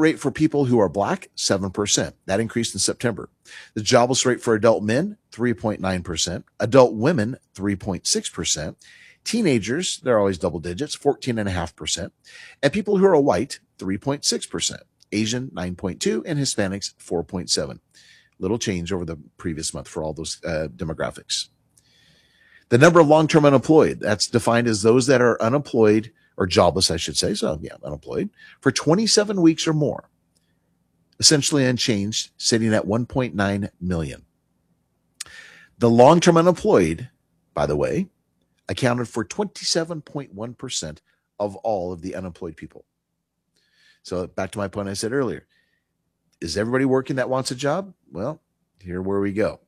rate for people who are Black, 7%. That increased in September. The jobless rate for adult men, 3.9%. Adult women, 3.6%. Teenagers, they're always double digits, 14.5%. And people who are white, 3.6%. Asian, 9.2%. And Hispanics, 4.7%. Little change over the previous month for all those demographics. The number of long-term unemployed, that's defined as those that are unemployed or jobless, I should say. So yeah, unemployed for 27 weeks or more, essentially unchanged, sitting at 1.9 million. The long-term unemployed, by the way, accounted for 27.1% of all of the unemployed people. So back to my point I said earlier, is everybody working that wants a job? Well, here where we go.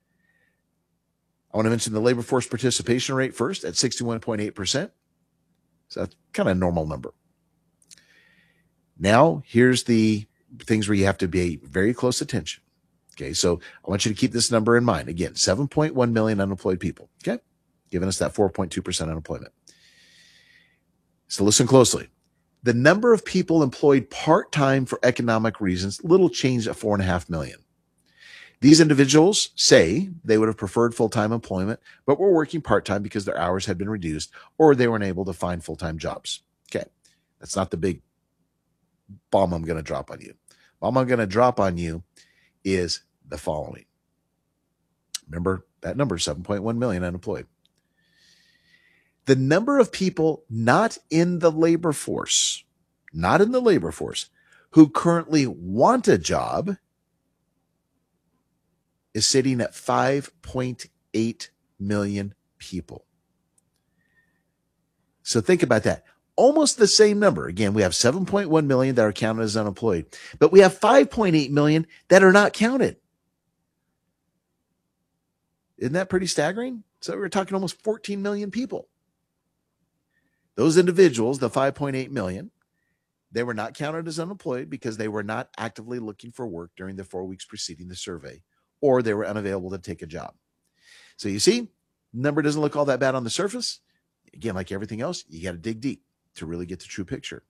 I want to mention the labor force participation rate first at 61.8%. So that's kind of a normal number. Now, here's the things where you have to pay very close attention. Okay, so I want you to keep this number in mind. Again, 7.1 million unemployed people, okay, giving us that 4.2% unemployment. So listen closely. The number of people employed part-time for economic reasons, little change at 4.5 million. These individuals say they would have preferred full-time employment, but were working part-time because their hours had been reduced or they weren't able to find full-time jobs. Okay, that's not the big bomb I'm going to drop on you. Bomb I'm going to drop on you is the following. Remember that number, 7.1 million unemployed. The number of people not in the labor force, who currently want a job is sitting at 5.8 million people. So think about that. Almost the same number. Again, we have 7.1 million that are counted as unemployed, but we have 5.8 million that are not counted. Isn't that pretty staggering? So we're talking almost 14 million people. Those individuals, the 5.8 million, they were not counted as unemployed because they were not actively looking for work during the 4 weeks preceding the survey, or they were unavailable to take a job. So you see, number doesn't look all that bad on the surface. Again, like everything else, you got to dig deep to really get the true picture.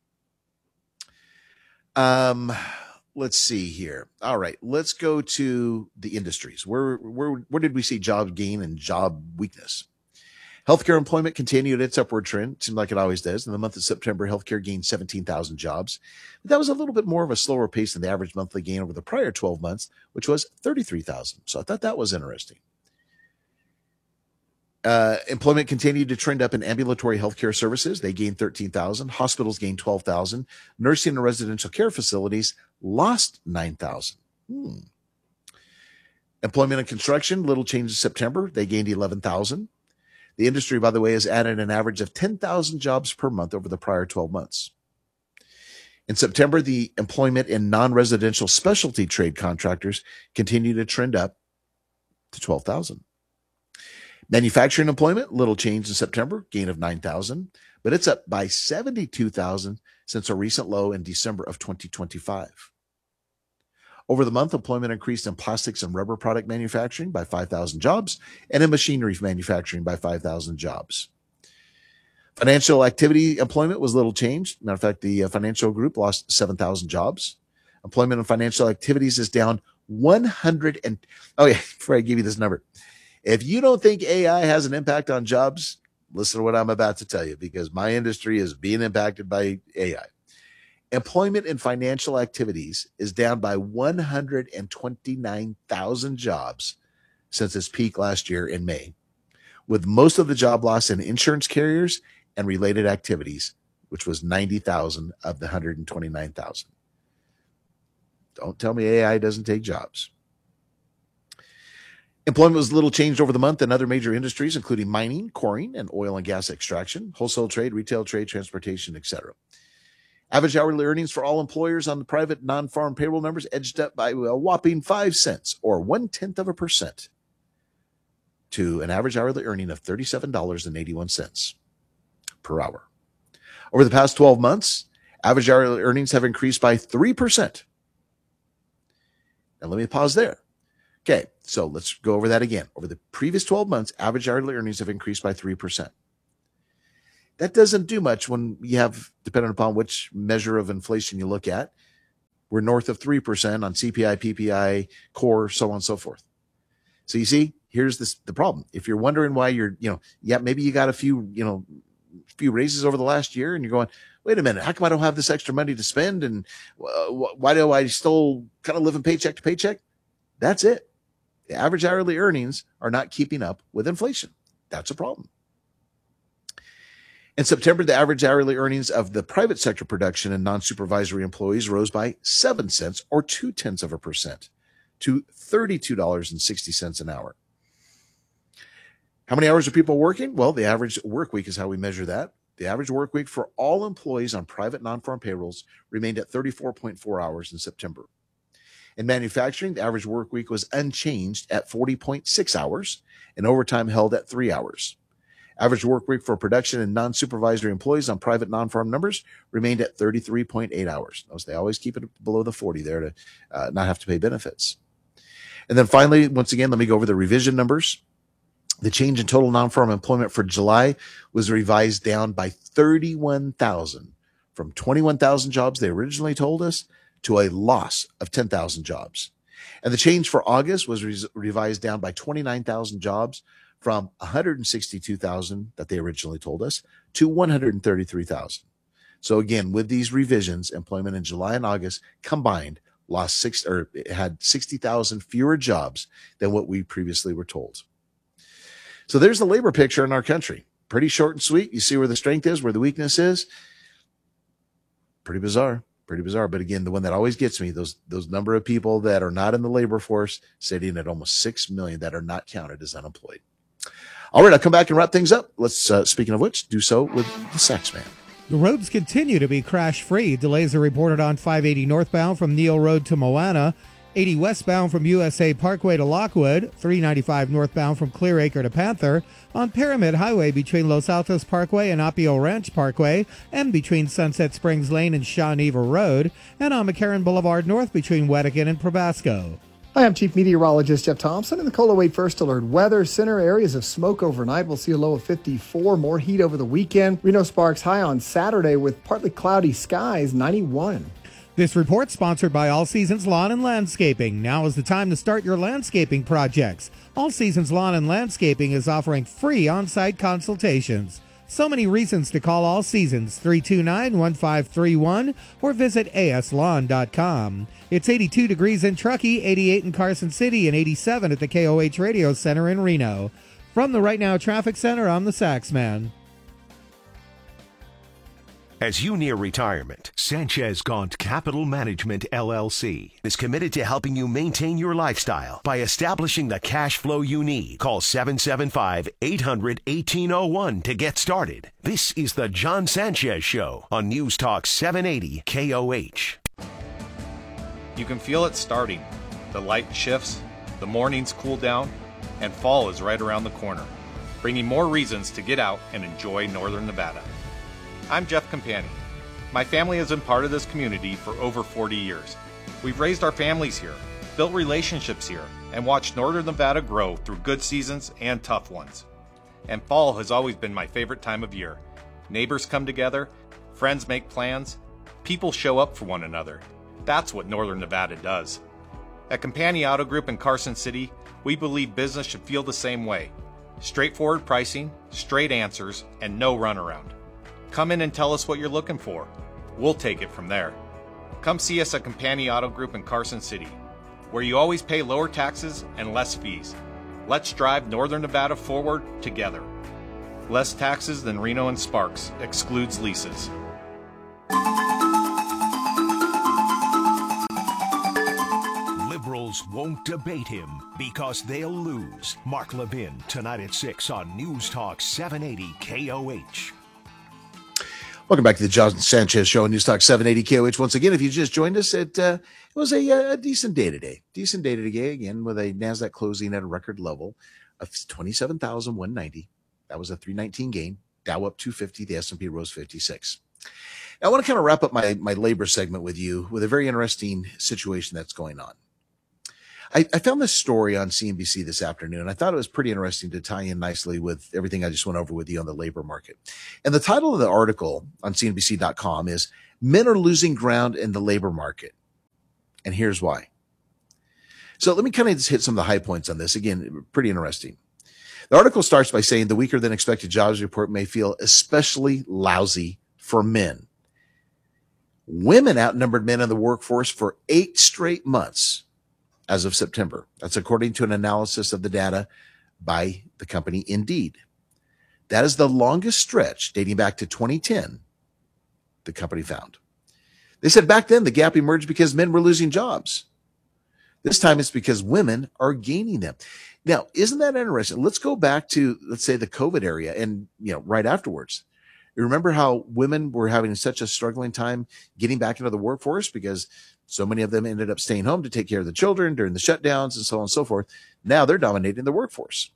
Let's see here. All right, let's go to the industries. Where did we see job gain and job weakness? Healthcare employment continued its upward trend. It seemed like it always does. In the month of September, healthcare gained 17,000 jobs. But that was a little bit more of a slower pace than the average monthly gain over the prior 12 months, which was 33,000. So I thought that was interesting. Employment continued to trend up in ambulatory healthcare services. They gained 13,000. Hospitals gained 12,000. Nursing and residential care facilities lost 9,000. Employment and construction, little change in September. They gained 11,000. The industry, by the way, has added an average of 10,000 jobs per month over the prior 12 months. In September, the employment in non-residential specialty trade contractors continued to trend up to 12,000. Manufacturing employment, little change in September, gain of 9,000, but it's up by 72,000 since a recent low in December of 2025. Over the month, employment increased in plastics and rubber product manufacturing by 5,000 jobs and in machinery manufacturing by 5,000 jobs. Financial activity employment was little changed. Matter of fact, the financial group lost 7,000 jobs. Employment in financial activities is down 100 and, oh yeah, before I give you this number, if you don't think AI has an impact on jobs, listen to what I'm about to tell you, because my industry is being impacted by AI. Employment in financial activities is down by 129,000 jobs since its peak last year in May, with most of the job loss in insurance carriers and related activities, which was 90,000 of the 129,000. Don't tell me AI doesn't take jobs. Employment was little changed over the month in other major industries, including mining, quarrying, and oil and gas extraction, wholesale trade, retail trade, transportation, etc. Average hourly earnings for all employers on the private non-farm payroll numbers edged up by a whopping 5 cents or 0.1% to an average hourly earning of $37.81 per hour. Over the past 12 months, average hourly earnings have increased by 3%. Now let me pause there. Okay, so let's go over that again. Over the previous 12 months, average hourly earnings have increased by 3%. That doesn't do much when you have, depending upon which measure of inflation you look at, We're north of 3% on CPI, PPI, core, so on and so forth. So you see, here's the problem. If you're wondering why maybe you got a few raises over the last year and you're going, wait a minute, how come I don't have this extra money to spend? And why do I still kind of live in paycheck to paycheck? That's it. The average hourly earnings are not keeping up with inflation. That's a problem. In September, the average hourly earnings of the private sector production and non-supervisory employees rose by 7 cents or 0.2% to $32.60 an hour. How many hours are people working? Well, the average work week is how we measure that. The average work week for all employees on private non-farm payrolls remained at 34.4 hours in September. In manufacturing, the average work week was unchanged at 40.6 hours and overtime held at 3 hours. Average work week for production and non-supervisory employees on private non-farm numbers remained at 33.8 hours. Notice they always keep it below the 40 there to not have to pay benefits. And then finally, once again, let me go over the revision numbers. The change in total non-farm employment for July was revised down by 31,000 from 21,000 jobs they originally told us to a loss of 10,000 jobs. And the change for August was revised down by 29,000 jobs from 162,000 that they originally told us to 133,000. So again, with these revisions, employment in July and August combined had 60,000 fewer jobs than what we previously were told. So there's the labor picture in our country. Pretty short and sweet. You see where the strength is, where the weakness is. Pretty bizarre. But again, the one that always gets me, those number of people that are not in the labor force, sitting at almost 6 million that are not counted as unemployed. All right, I'll come back and wrap things up. Let's, speaking of which, do so with the Sax Man. The roads continue to be crash-free. Delays are reported on 580 northbound from Neal Road to Moana, 80 westbound from USA Parkway to Lockwood, 395 northbound from Clearacre to Panther, on Pyramid Highway between Los Altos Parkway and Apio Ranch Parkway, and between Sunset Springs Lane and Shawnee-River Road, and on McCarran Boulevard North between Wettigan and Probasco. Hi, I'm Chief Meteorologist Jeff Thompson in the KOLA Wade First Alert weather center. Areas of smoke overnight. We'll see a low of 54. More heat over the weekend. Reno Sparks high on Saturday with partly cloudy skies, 91. This report sponsored by All Seasons Lawn and Landscaping. Now is the time to start your landscaping projects. All Seasons Lawn and Landscaping is offering free on-site consultations. So many reasons to call All Seasons, 329-1531, or visit aslawn.com. It's 82 degrees in Truckee, 88 in Carson City, and 87 at the KOH Radio Center in Reno. From the Right Now Traffic Center, I'm the Sax Man. As you near retirement, Sanchez Gaunt Capital Management, LLC is committed to helping you maintain your lifestyle by establishing the cash flow you need. Call 775-800-1801 to get started. This is the John Sanchez Show on News Talk 780 KOH. You can feel it starting. The light shifts, the mornings cool down, and fall is right around the corner, bringing more reasons to get out and enjoy Northern Nevada. I'm Jeff Campani. My family has been part of this community for over 40 years. We've raised our families here, built relationships here, and watched Northern Nevada grow through good seasons and tough ones. And fall has always been my favorite time of year. Neighbors come together, friends make plans, people show up for one another. That's what Northern Nevada does. At Campani Auto Group in Carson City, we believe business should feel the same way. Straightforward pricing, straight answers, and no runaround. Come in and tell us what you're looking for. We'll take it from there. Come see us at Campani Auto Group in Carson City, where you always pay lower taxes and less fees. Let's drive Northern Nevada forward together. Less taxes than Reno and Sparks, excludes leases. Liberals won't debate him because they'll lose. Mark Levin, tonight at 6 on News Talk 780 KOH. Welcome back to the John Sanchez Show on News Talk 780 KOH. Once again, if you just joined us, it was a decent day today. Decent day today, again, with a NASDAQ closing at a record level of 27,190. That was a 319 gain. Dow up 250. The S&P rose 56. Now, I want to kind of wrap up my labor segment with you with a very interesting situation that's going on. I found this story on CNBC this afternoon. I thought it was pretty interesting to tie in nicely with everything I just went over with you on the labor market. And the title of the article on CNBC.com is Men Are Losing Ground in the Labor Market. And here's why. So let me kind of just hit some of the high points on this. Again, pretty interesting. The article starts by saying the weaker than expected jobs report may feel especially lousy for men. Women outnumbered men in the workforce for 8 straight months as of September. That's according to an analysis of the data by the company Indeed. That is the longest stretch dating back to 2010, the company found. They said back then the gap emerged because men were losing jobs. This time it's because women are gaining them. Now, isn't that interesting? Let's go back to, let's say, the COVID area and, right afterwards. You remember how women were having such a struggling time getting back into the workforce because so many of them ended up staying home to take care of the children during the shutdowns and so on and so forth. Now they're dominating the workforce.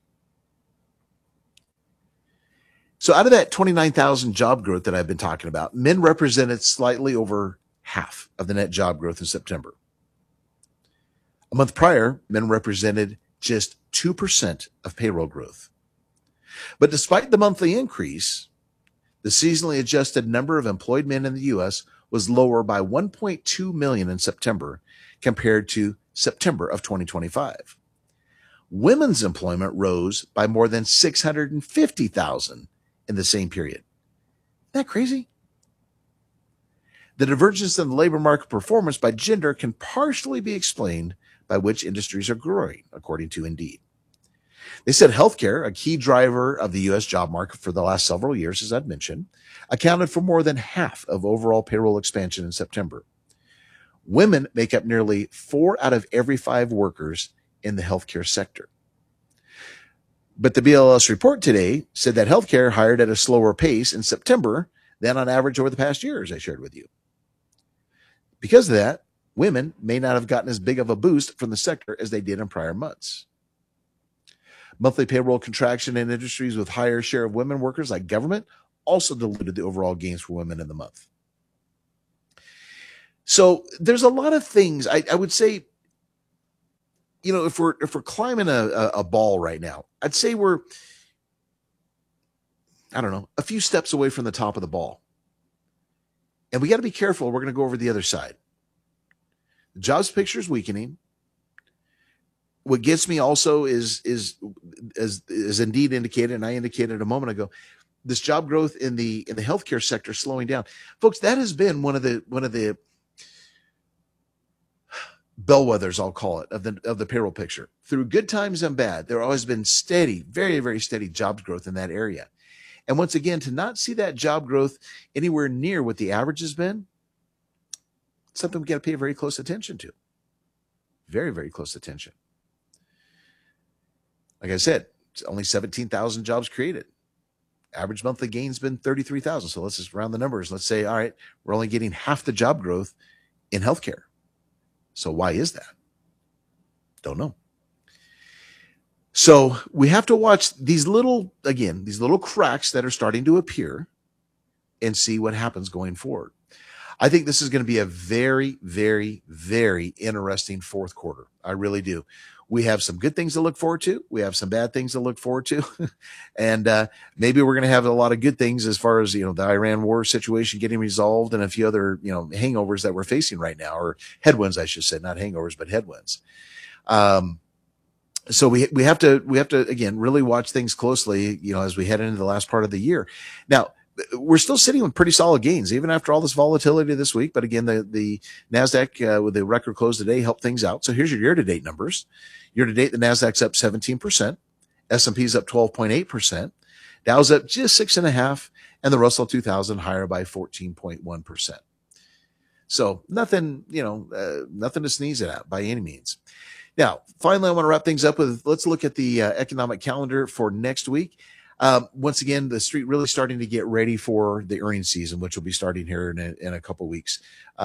So out of that 29,000 job growth that I've been talking about, men represented slightly over half of the net job growth in September. A month prior, men represented just 2% of payroll growth. But despite the monthly increase, the seasonally adjusted number of employed men in the U.S. was lower by 1.2 million in September compared to September of 2025. Women's employment rose by more than 650,000 in the same period. Isn't that crazy? The divergence in the labor market performance by gender can partially be explained by which industries are growing, according to Indeed. They said healthcare, a key driver of the U.S. job market for the last several years, as I've mentioned, accounted for more than half of overall payroll expansion in September. Women make up nearly 4 out of every 5 workers in the healthcare sector. But the BLS report today said that healthcare hired at a slower pace in September than on average over the past year, as I shared with you. Because of that, women may not have gotten as big of a boost from the sector as they did in prior months. Monthly payroll contraction in industries with higher share of women workers like government also diluted the overall gains for women in the month. So there's a lot of things I would say, if we're climbing a ball right now, I'd say we're, a few steps away from the top of the ball. And we got to be careful. We're going to go over the other side. The jobs picture is weakening. What gets me also is Indeed indicated, and I indicated a moment ago, this job growth in the healthcare sector slowing down. Folks, that has been one of the bellwethers, I'll call it, of the payroll picture. Through good times and bad, there always been steady, very, very steady jobs growth in that area. And once again, to not see that job growth anywhere near what the average has been, something we got to pay very close attention to. Very, very close attention. Like I said, it's only 17,000 jobs created. Average monthly gain's been 33,000. So let's just round the numbers. Let's say, all right, we're only getting half the job growth in healthcare. So why is that? Don't know. So we have to watch these little cracks that are starting to appear and see what happens going forward. I think this is going to be a very, very, very interesting fourth quarter. I really do. We have some good things to look forward to. We have some bad things to look forward to. And maybe we're going to have a lot of good things as far as, the Iran war situation getting resolved and a few other, hangovers that we're facing right now, or headwinds, I should say, not hangovers, but headwinds. So we have to, again, really watch things closely, as we head into the last part of the year. Now, we're still sitting with pretty solid gains, even after all this volatility this week. But again, the NASDAQ with the record close today helped things out. So here's your year-to-date numbers. Year-to-date, the NASDAQ's up 17%. S&P's up 12.8%. Dow's up just 6.5%. And the Russell 2000 higher by 14.1%. So nothing to sneeze at by any means. Now, finally, I want to wrap things up with, let's look at the economic calendar for next week. Once again, the street really starting to get ready for the earnings season, which will be starting here in a couple weeks.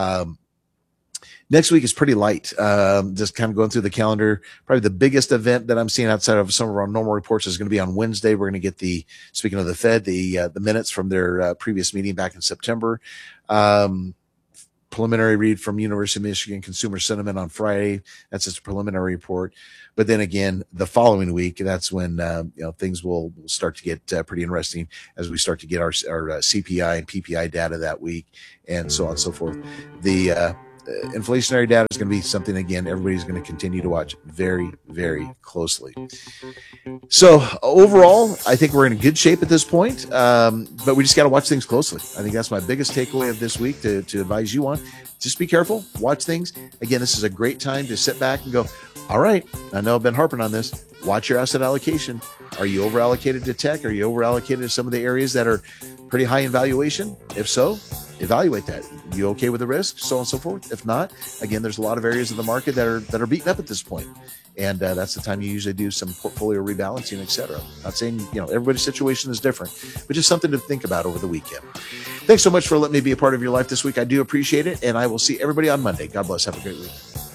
Next week is pretty light. Just kind of going through the calendar. Probably the biggest event that I'm seeing outside of some of our normal reports is going to be on Wednesday. We're going to get speaking of the Fed, the minutes from their previous meeting back in September. Preliminary read from University of Michigan Consumer Sentiment on Friday. That's just a preliminary report. But then again, the following week, that's when things will start to get pretty interesting as we start to get our CPI and PPI data that week, and so on and so forth. The inflationary data is going to be something, again, everybody's going to continue to watch very, very closely. So overall, I think we're in good shape at this point, but we just got to watch things closely. I think that's my biggest takeaway of this week to advise you on. Just be careful, watch things. Again, this is a great time to sit back and go, all right, I know I've been harping on this. Watch your asset allocation. Are you over allocated to tech? Are you over allocated to some of the areas that are pretty high in valuation? If so, evaluate that. You okay with the risk? So on and so forth. If not, again, there's a lot of areas of the market that are beaten up at this point. And that's the time you usually do some portfolio rebalancing, et cetera. Not saying, everybody's situation is different, but just something to think about over the weekend. Thanks so much for letting me be a part of your life this week. I do appreciate it. And I will see everybody on Monday. God bless. Have a great week.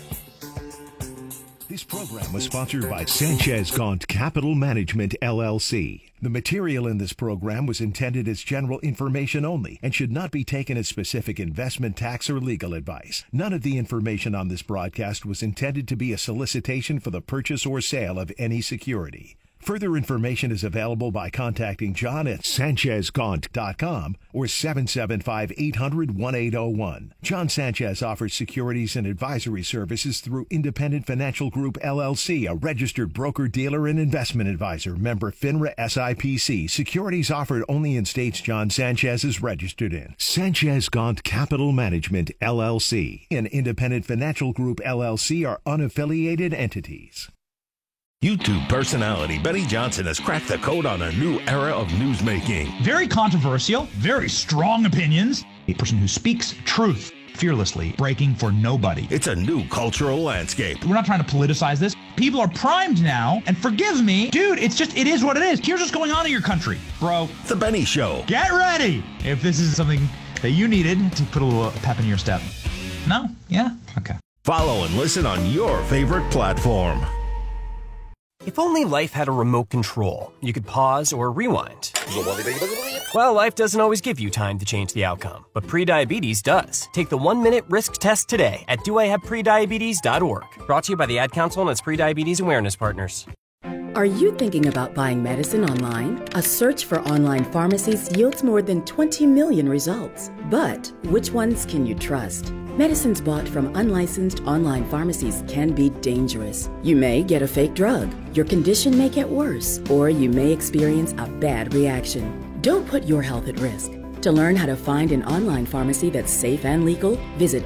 This program was sponsored by Sanchez Gaunt Capital Management, LLC. The material in this program was intended as general information only and should not be taken as specific investment, tax, or legal advice. None of the information on this broadcast was intended to be a solicitation for the purchase or sale of any security. Further information is available by contacting John at SanchezGaunt.com or 775-800-1801. John Sanchez offers securities and advisory services through Independent Financial Group, LLC, a registered broker-dealer and investment advisor, member FINRA SIPC. Securities offered only in states John Sanchez is registered in. Sanchez Gaunt Capital Management, LLC, and Independent Financial Group, LLC are unaffiliated entities. YouTube personality Benny Johnson has cracked the code on a new era of newsmaking. Very controversial, very strong opinions. A person who speaks truth fearlessly, breaking for nobody. It's a new cultural landscape. We're not trying to politicize this. People are primed now, and forgive me, dude, it is what it is. Here's what's going on in your country, bro. The Benny Show. Get ready if this is something that you needed to put a little pep in your step. No? Yeah? Okay. Follow and listen on your favorite platform. If only life had a remote control, you could pause or rewind. Well, life doesn't always give you time to change the outcome, but prediabetes does. Take the 1-minute risk test today at doihaveprediabetes.org. Brought to you by the Ad Council and its prediabetes awareness partners. Are you thinking about buying medicine online? A search for online pharmacies yields more than 20 million results. But which ones can you trust? Medicines bought from unlicensed online pharmacies can be dangerous. You may get a fake drug, your condition may get worse, or you may experience a bad reaction. Don't put your health at risk. To learn how to find an online pharmacy that's safe and legal, visit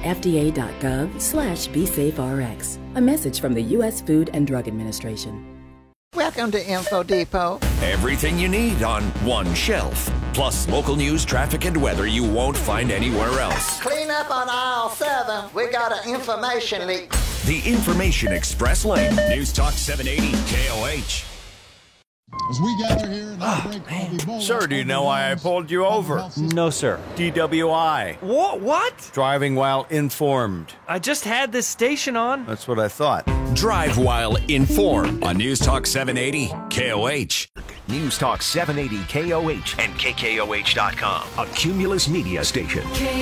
fda.gov/BeSafeRx. A message from the U.S. Food and Drug Administration. Welcome to Info Depot. Everything you need on one shelf. Plus local news, traffic, and weather you won't find anywhere else. Clean up on aisle 7. We got an information leak. The Information Express Lane. News Talk 780 KOH. As we gather here in break, Sir, do you know why I pulled you over? No, sir. DWI. What? Driving while informed. I just had this station on. That's what I thought. Drive while informed on News Talk 780 KOH. News Talk 780 KOH and KKOH.com, a Cumulus media station.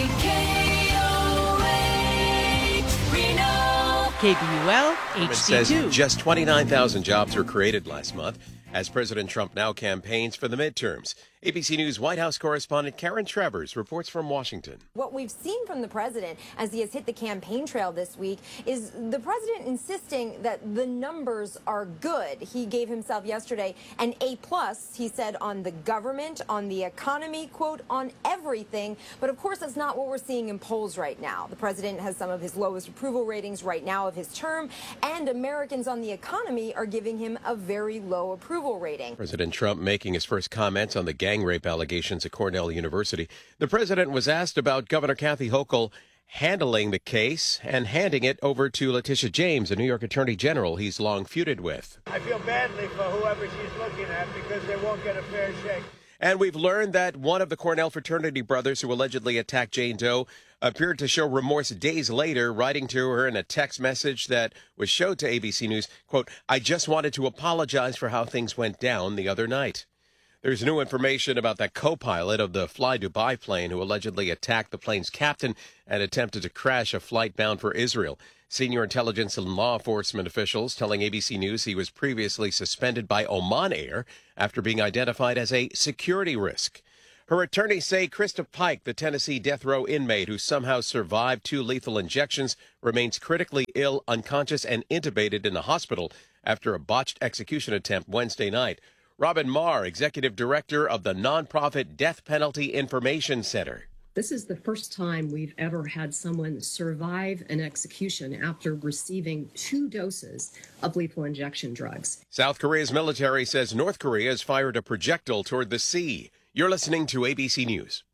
KBUL HD2. Says just 29,000 jobs were created last month as President Trump now campaigns for the midterms. ABC News White House correspondent Karen Travers reports from Washington. What we've seen from the president as he has hit the campaign trail this week is the president insisting that the numbers are good. He gave himself yesterday an A+, he said, on the government, on the economy, quote, on everything. But of course, that's not what we're seeing in polls right now. The president has some of his lowest approval ratings right now of his term, and Americans on the economy are giving him a very low approval rating. President Trump making his first comments on the gang rape allegations at Cornell University. The president was asked about Governor Kathy Hochul handling the case and handing it over to Letitia James, a New York attorney general he's long feuded with. I feel badly for whoever she's looking at because they won't get a fair shake. And we've learned that one of the Cornell fraternity brothers who allegedly attacked Jane Doe appeared to show remorse days later, writing to her in a text message that was showed to ABC News, quote, "I just wanted to apologize for how things went down the other night." There's new information about that co-pilot of the Fly Dubai plane who allegedly attacked the plane's captain and attempted to crash a flight bound for Israel. Senior intelligence and law enforcement officials telling ABC News he was previously suspended by Oman Air after being identified as a security risk. Her attorneys say Krista Pike, the Tennessee death row inmate who somehow survived 2 lethal injections, remains critically ill, unconscious, and intubated in the hospital after a botched execution attempt Wednesday night. Robin Marr, executive director of the nonprofit Death Penalty Information Center. This is the first time we've ever had someone survive an execution after receiving 2 doses of lethal injection drugs. South Korea's military says North Korea has fired a projectile toward the sea. You're listening to ABC News.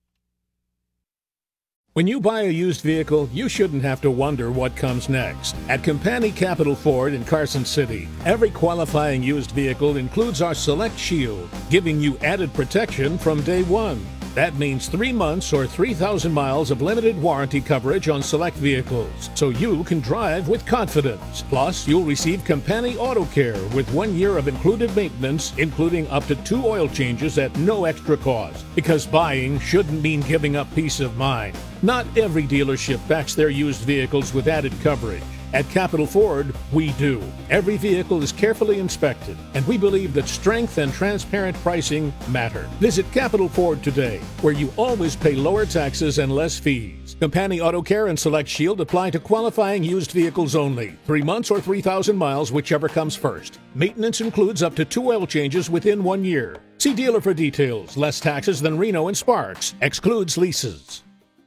When you buy a used vehicle, you shouldn't have to wonder what comes next. At Company Capital Ford in Carson City, every qualifying used vehicle includes our Select Shield, giving you added protection from day one. That means 3 months or 3,000 miles of limited warranty coverage on select vehicles, so you can drive with confidence. Plus, you'll receive Company Auto Care with 1 year of included maintenance, including up to 2 oil changes at no extra cost. Because buying shouldn't mean giving up peace of mind. Not every dealership backs their used vehicles with added coverage. At Capital Ford, we do. Every vehicle is carefully inspected, and we believe that strength and transparent pricing matter. Visit Capital Ford today, where you always pay lower taxes and less fees. Company Auto Care and Select Shield apply to qualifying used vehicles only. 3 months or 3,000 miles, whichever comes first. Maintenance includes up to 2 oil changes within 1 year. See dealer for details. Less taxes than Reno and Sparks. Excludes leases.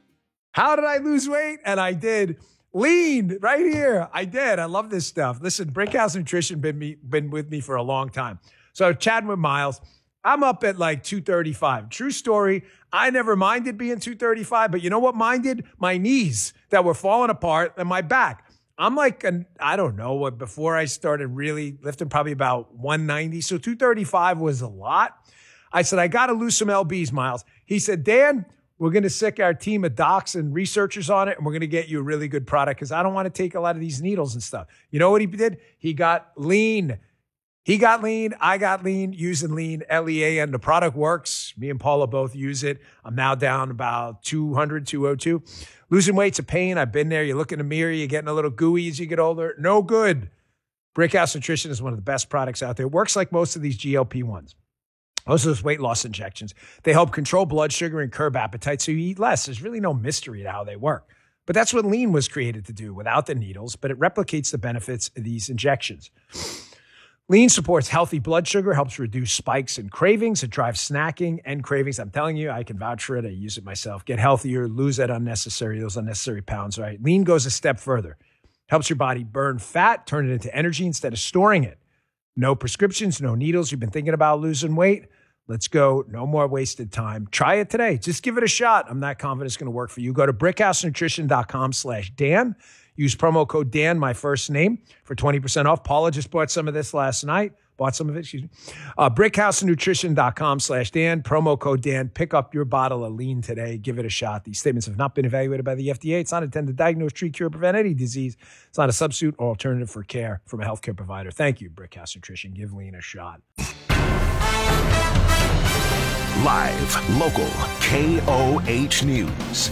How did I lose weight? And I did. Lean right here. I did. I love this stuff. Listen, Brickhouse Nutrition been with me for a long time. So chatting with Miles, I'm up at like 235. True story. I never minded being 235, but you know what minded? My knees that were falling apart and my back. I'm like, I don't know what, before I started really lifting, probably about 190. So 235 was a lot. I said, I got to lose some LBs, Miles. He said, Dan, we're going to sick our team of docs and researchers on it, and we're going to get you a really good product because I don't want to take a lot of these needles and stuff. You know what he did? He got lean. He got lean. I got lean, using lean, L-E-A-N. The product works. Me and Paula both use it. I'm now down about 200, 202. Losing weight's a pain. I've been there. You look in the mirror, you're getting a little gooey as you get older. No good. Brickhouse Nutrition is one of the best products out there. It works like most of these GLP-1s. Most of those weight loss injections, they help control blood sugar and curb appetite so you eat less. There's really no mystery to how they work. But that's what lean was created to do without the needles, but it replicates the benefits of these injections. Lean supports healthy blood sugar, helps reduce spikes and cravings. It drives snacking and cravings. I'm telling you, I can vouch for it. I use it myself. Get healthier, lose those unnecessary pounds, right? Lean goes a step further. Helps your body burn fat, turn it into energy instead of storing it. No prescriptions, no needles. You've been thinking about losing weight? Let's go. No more wasted time. Try it today. Just give it a shot. I'm not confident it's going to work for you. Go to brickhousenutrition.com/Dan. Use promo code Dan, my first name, for 20% off. Paula just bought some of this last night. brickhousenutrition.com/Dan. Promo code Dan. Pick up your bottle of lean today. Give it a shot. These statements have not been evaluated by the FDA. It's not intended to diagnose, treat, cure, prevent any disease. It's not a substitute or alternative for care from a healthcare provider. Thank you, Brickhouse Nutrition. Give lean a shot. Live, local, KOH News.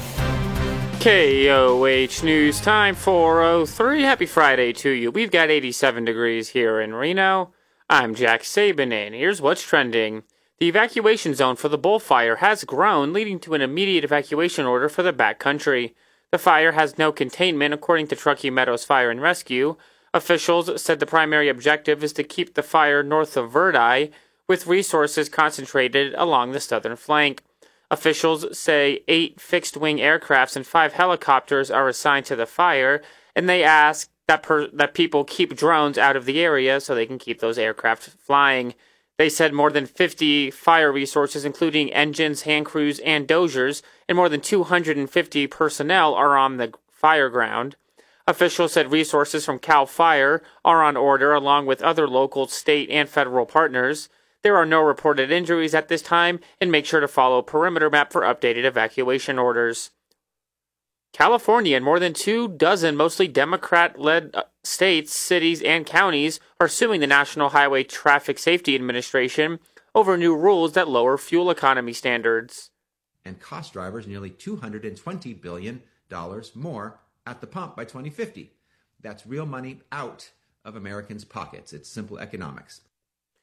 KOH News time, 4:03. Happy Friday to you. We've got 87 degrees here in Reno. I'm Jack Sabin, and here's what's trending. The evacuation zone for the bullfire has grown, leading to an immediate evacuation order for the backcountry. The fire has no containment, according to Truckee Meadows Fire and Rescue. Officials said the primary objective is to keep the fire north of Verdi, with resources concentrated along the southern flank. Officials say 8 fixed-wing aircrafts and 5 helicopters are assigned to the fire, and they ask that people keep drones out of the area so they can keep those aircraft flying. They said more than 50 fire resources, including engines, hand crews, and dozers, and more than 250 personnel are on the fire ground. Officials said resources from CAL FIRE are on order, along with other local, state, and federal partners. There are no reported injuries at this time, and make sure to follow Perimeter Map for updated evacuation orders. California and more than 24 mostly Democrat-led states, cities, and counties are suing the National Highway Traffic Safety Administration over new rules that lower fuel economy standards. And cost drivers nearly $220 billion more at the pump by 2050. That's real money out of Americans' pockets. It's simple economics.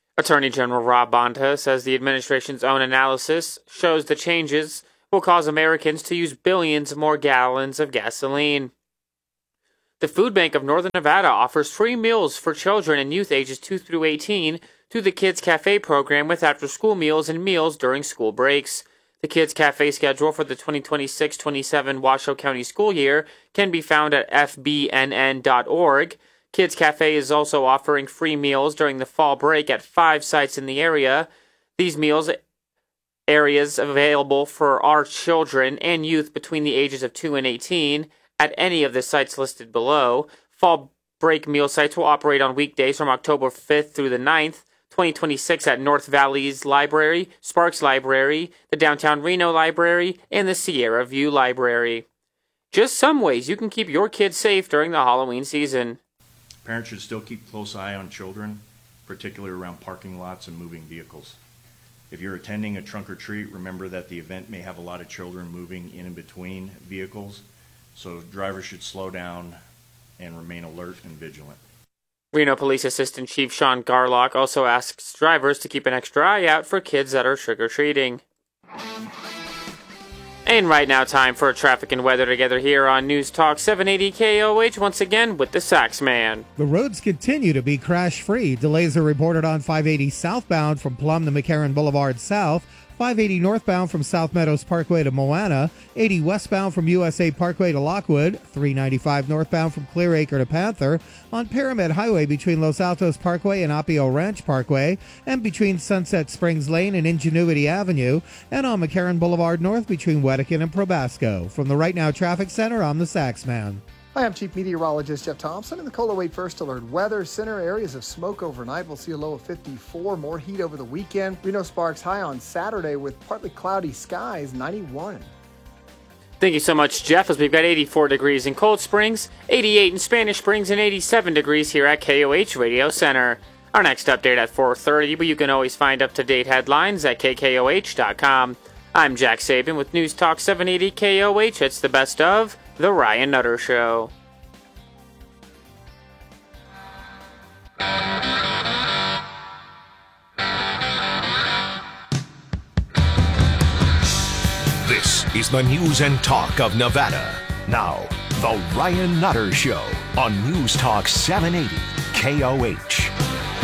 Attorney General Rob Bonta says the administration's own analysis shows the changes will cause Americans to use billions more gallons of gasoline. The Food Bank of Northern Nevada offers free meals for children and youth ages 2 through 18 through the Kids Cafe program with after-school meals and meals during school breaks. The Kids Cafe schedule for the 2026-27 Washoe County school year can be found at fbnn.org. Kids Cafe is also offering free meals during the fall break at 5 sites in the area. These meals areas available for our children and youth between the ages of 2 and 18 at any of the sites listed below. Fall break meal sites will operate on weekdays from October 5th through the 9th, 2026 at North Valley's Library, Sparks Library, the Downtown Reno Library, and the Sierra View Library. Just some ways you can keep your kids safe during the Halloween season. Parents should still keep a close eye on children, particularly around parking lots and moving vehicles. If you're attending a trunk or treat, remember that the event may have a lot of children moving in and between vehicles, so drivers should slow down and remain alert and vigilant. Reno Police Assistant Chief Sean Garlock also asks drivers to keep an extra eye out for kids that are trick-or-treating. And right now, time for traffic and weather together here on News Talk 780 KOH, once again with the Sax Man. The roads continue to be crash-free. Delays are reported on 580 southbound from Plum to McCarran Boulevard South, 580 northbound from South Meadows Parkway to Moana, 80 westbound from USA Parkway to Lockwood, 395 northbound from Clearacre to Panther, on Pyramid Highway between Los Altos Parkway and Apio Ranch Parkway, and between Sunset Springs Lane and Ingenuity Avenue, and on McCarran Boulevard North between Wedekind and Probasco. From the Right Now Traffic Center, I'm the Sax Man. Hi, I'm Chief Meteorologist Jeff Thompson in the KOLA 8 First Alert Weather Center. Areas of smoke overnight. We'll see a low of 54. More heat over the weekend. Reno Sparks high on Saturday with partly cloudy skies, 91. Thank you so much, Jeff, as we've got 84 degrees in Cold Springs, 88 in Spanish Springs, and 87 degrees here at KOH Radio Center. Our next update at 4:30, but you can always find up-to-date headlines at KKOH.com. I'm Jack Saban with News Talk 780 KOH. It's the best of The Ryan Nutter Show. This is the news and talk of Nevada. Now, The Ryan Nutter Show on News Talk 780 KOH.